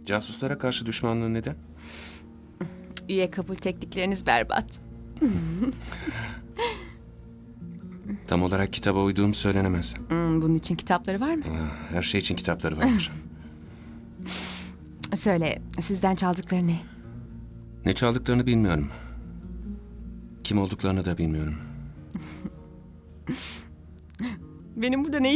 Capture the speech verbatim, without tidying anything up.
Casuslara karşı düşmanlığın neden? Üye kabul teknikleriniz berbat. Tam olarak kitaba uyduğum söylenemez. Hmm, bunun için kitapları var mı? Ah, Her şey için kitapları vardır. Söyle, sizden çaldıkları ne? Ne çaldıklarını bilmiyorum. Kim olduklarını da bilmiyorum. Benim burada ne